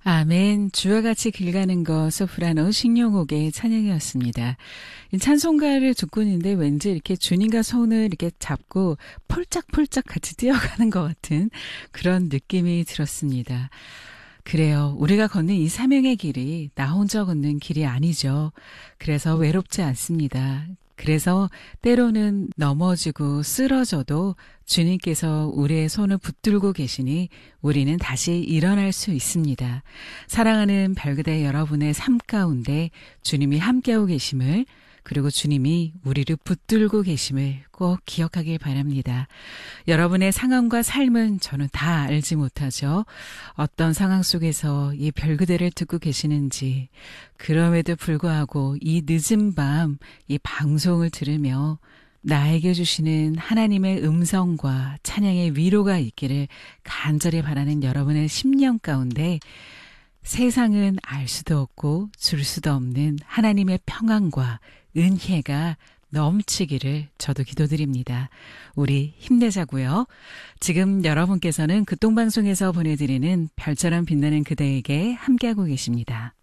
아멘. 주와 같이 길 가는 것 소프라노 신용옥의 찬양이었습니다. 이 찬송가를 듣고 있는데 왠지 이렇게 주님과 손을 이렇게 잡고 폴짝폴짝 같이 뛰어가는 것 같은 그런 느낌이 들었습니다. 그래요. 우리가 걷는 이 사명의 길이 나 혼자 걷는 길이 아니죠. 그래서 외롭지 않습니다. 그래서 때로는 넘어지고 쓰러져도 주님께서 우리의 손을 붙들고 계시니 우리는 다시 일어날 수 있습니다. 사랑하는 별그대 여러분의 삶 가운데 주님이 함께하고 계심을, 그리고 주님이 우리를 붙들고 계심을 꼭 기억하길 바랍니다. 여러분의 상황과 삶은 저는 다 알지 못하죠. 어떤 상황 속에서 이 별그대를 듣고 계시는지, 그럼에도 불구하고 이 늦은 밤 이 방송을 들으며 나에게 주시는 하나님의 음성과 찬양의 위로가 있기를 간절히 바라는 여러분의 심령 가운데 세상은 알 수도 없고 줄 수도 없는 하나님의 평안과 은혜가 넘치기를 저도 기도드립니다. 우리 힘내자고요. 지금 여러분께서는 극동방송에서 보내드리는 별처럼 빛나는 그대에게 함께하고 계십니다.